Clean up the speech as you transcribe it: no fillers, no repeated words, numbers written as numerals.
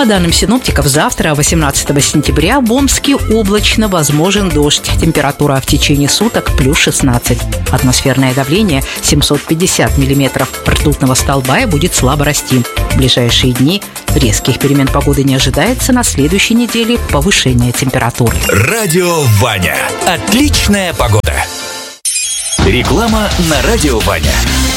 По данным синоптиков, завтра, 18 сентября, в Омске облачно, возможен дождь. Температура в течение суток плюс 16. Атмосферное давление 750 миллиметров ртутного столба и будет слабо расти. В ближайшие дни резких перемен погоды не ожидается. На следующей неделе повышение температуры. Радио Ваня. Отличная погода. Реклама на Радио Ваня.